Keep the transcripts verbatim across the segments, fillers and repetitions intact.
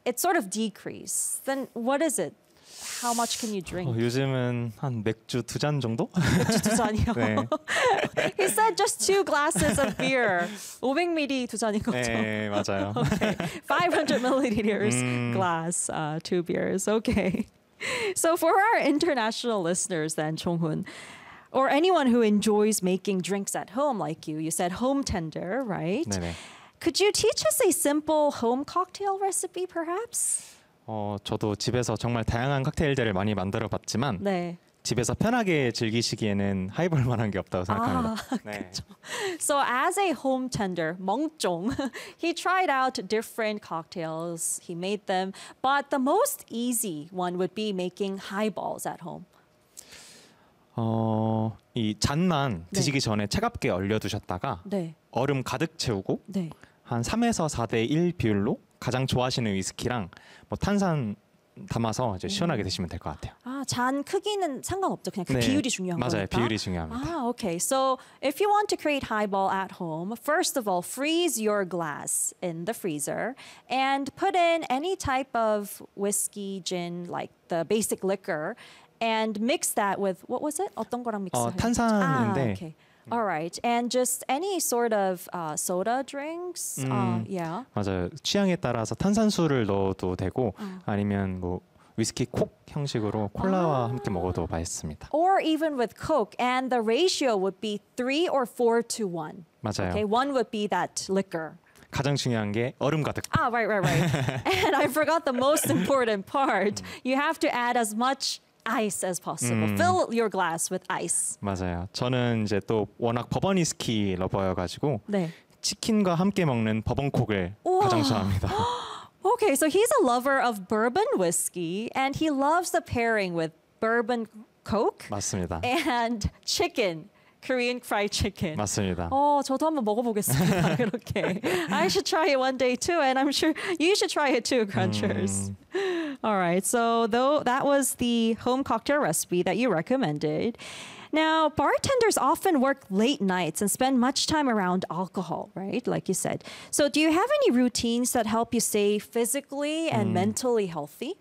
it sort of decreased, then what is it? How much can you drink? 어, 요즘은 한 맥주 두 잔 정도? 맥주 두 잔이요? 네. He said just two glasses of beer. 오백 밀리리터 두 잔인 거죠? 네, 맞아요. Okay. five hundred milliliters 음. glass, uh, two beers. Okay. So for our international listeners then, Chonghun, or anyone who enjoys making drinks at home like you, you said home tender, right? 네네. Could you teach us a simple home cocktail recipe perhaps? 어, 저도 집에서 정말 다양한 칵테일들을 많이 만들어봤지만 네. 집에서 편하게 즐기시기에는 하이볼만한 게 없다고 생각합니다. 아, 네. So as a home tender, 멍종, he tried out different cocktails. He made them, but the most easy one would be making highballs at home. 어, 이 잔만 네. 드시기 전에 차갑게 얼려두셨다가 네. 얼음 가득 채우고 네. 한 삼에서 사 대 일 비율로 가장 좋아하시는 위스키랑 뭐 탄산 담아서 이제 시원하게 드시면 될 것 같아요. 아, 잔 크기는 상관없죠. 그냥 그 네, 비율이 중요한 맞아요. 거니까. 비율이 중요합니다. Ah, okay. So if you want to create highball at home, first of all, freeze your glass in the freezer and put in any type of whiskey, gin, like the basic liquor, and mix that with what was it? 어떤 거랑 믹스? 어, 아, 탄산인데 okay. All right. And just any sort of uh, soda drinks. 음. Uh, yeah. 맞아요. 취향에 따라서 탄산수를 넣어도 되고 아니면 뭐 위스키 콕 형식으로 콜라와 함께 먹어도 맛있습니다. Or even with Coke. And the ratio would be three or four to one. 맞아요. Okay. One would be that liquor. 가장 중요한 게 얼음 가득. Ah, right, right, right. And I forgot the most important part. You have to add as much ice as possible. 음. Fill your glass with ice. 맞아요. 저는 이제 또 워낙 버번 위스키 러버여가지고 네. 치킨과 함께 먹는 버번 콕을 우와. 가장 좋아합니다. Okay, so he's a lover of bourbon whiskey, and he loves the pairing with bourbon Coke 맞습니다. and chicken, Korean fried chicken. 맞습니다. 어, 저도 한번 먹어보겠습니다. 그렇게. I should try it one day too, and I'm sure you should try it too, Crunchers. All right, so though that was the home cocktail recipe that you recommended. Now, bartenders often work late nights and spend much time around alcohol, right? Like you said. So do you have any routines that help you stay physically and 음. mentally healthy?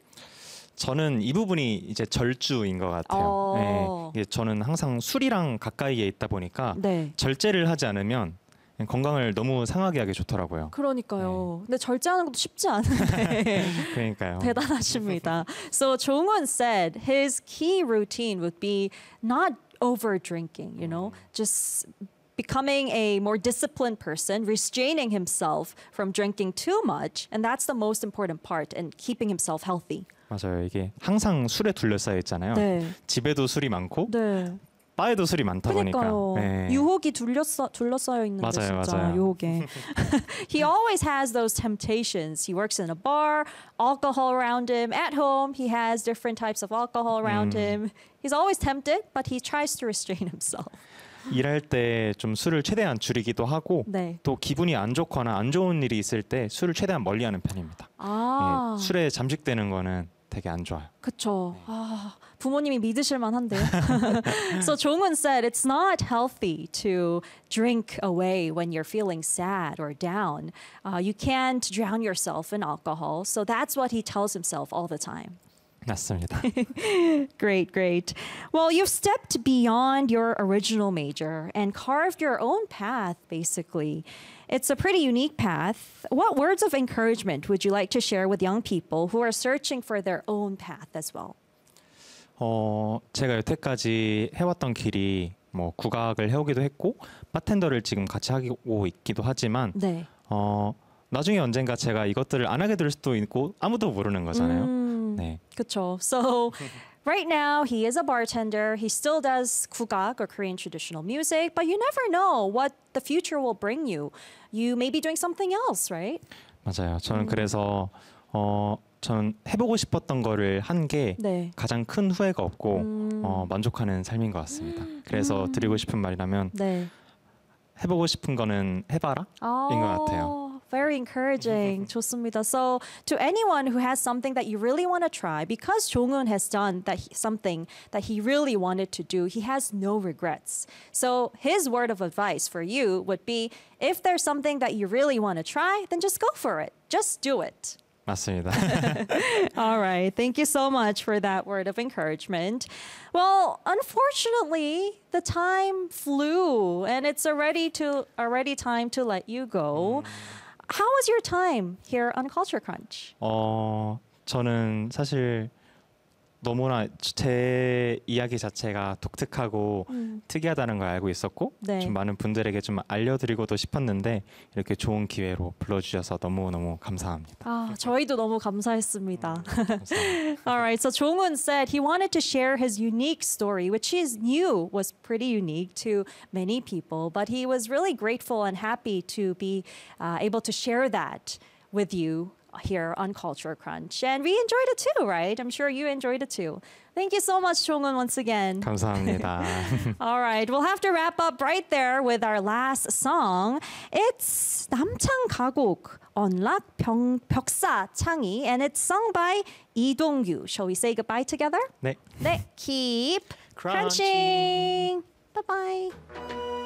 저는 이 부분이 이제 절주인 것 같아요. 어. 네, 이게 저는 항상 술이랑 가까이에 있다 보니까 네. 절제를 하지 않으면 건강을 너무 상하게 하기 좋더라고요. 그러니까요. 근데 절제하는 것도 쉽지 않은데. 그러니까요. 대단하십니다. So Jong-un said his key routine would be not over drinking, you know, just becoming a more disciplined person, restraining himself from drinking too much, and that's the most important part in keeping himself healthy. 맞아요. 이게 항상 술에 둘러싸여 있잖아요. 네. 집에도 술이 많고 네. 바에도 술이 많다 그러니까요. 보니까. 네. 유혹이 둘러싸, 둘러싸여 있는데 맞아요, 진짜 맞아요. 유혹에. He always has those temptations. He works in a bar, alcohol around him. At home, he has different types of alcohol around 음. him. He's always tempted, but he tries to restrain himself. 일할 때 좀 술을 최대한 줄이기도 하고 네. 또 기분이 안 좋거나 안 좋은 일이 있을 때 술을 최대한 멀리하는 편입니다. 아, 예, 술에 잠식되는 거는 되게 안 좋아요. 그쵸. 아, 부모님이 믿으실 만한데요. So Jong-un said it's not healthy to drink away when you're feeling sad or down. Uh, you can't drown yourself in alcohol. So that's what he tells himself all the time. 맞습니다. Great, great. Well, you've stepped beyond your original major and carved your own path, basically. It's a pretty unique path. What words of encouragement would you like to share with young people who are searching for their own path as well? 어, 제가 여태까지 해왔던 길이 뭐 국악을 해오기도 했고 바텐더를 지금 같이 하고 있기도 하지만 네. 어, 나중에 언젠가 제가 이것들을 안 하게 될 수도 있고 아무도 모르는 거잖아요. 음, 네. 그쵸. So right now he is a bartender. He still does 국악 or Korean traditional music, but you never know what the future will bring you. You may be doing something else, right? 맞아요. 저는 그래서 어, 저는 해보고 싶었던 거를 한 게 네. 가장 큰 후회가 없고 음. 어, 만족하는 삶인 것 같습니다. 그래서 드리고 싶은 말이라면 네. 해보고 싶은 거는 해봐라 인 것 같아요. Oh, very encouraging. 좋습니다. So to anyone who has something that you really want to try, because Jong-un has done that he, something that he really wanted to do, he has no regrets. So his word of advice for you would be, if there's something that you really want to try, then just go for it. Just do it. 맞습니다. All right. Thank you so much for that word of encouragement. Well, unfortunately, the time flew and it's already to already time to let you go. How was your time here on Culture Crunch? 어, 저는 사실 너무나 제 이야기 자체가 독특하고 음. 특이하다는 걸 알고 있었고 네. 좀 많은 분들에게 좀 알려드리고도 싶었는데 이렇게 좋은 기회로 불러주셔서 너무너무 감사합니다. 아, 저희도 너무 감사했습니다. 감사합니다. All right. So Jong-un said he wanted to share his unique story, which he knew was pretty unique to many people, but he was really grateful and happy to be uh, able to share that with you here on Culture Crunch. And we enjoyed it too, right? I'm sure you enjoyed it too. Thank you so much, Jong-un, once again. 감사합니다. All right, we'll have to wrap up right there with our last song. It's 남창 가곡 언락 병, 벽사 창이, and it's sung by 이동규. Shall we say goodbye together? 네. 네, keep Crunching. crunching. Bye-bye.